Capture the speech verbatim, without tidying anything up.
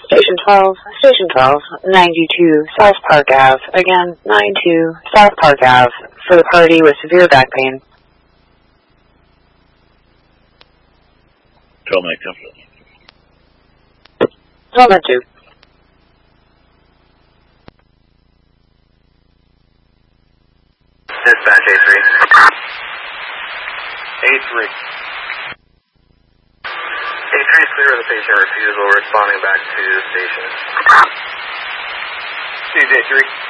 Station twelve, Station twelve, ninety-two South Park Ave. Again, ninety-two South Park Ave for the party with severe back pain. Telemac two. Telemac two. Dispatch A three. A three. A three is clear of the patient refusal, responding back to station. Stage A three.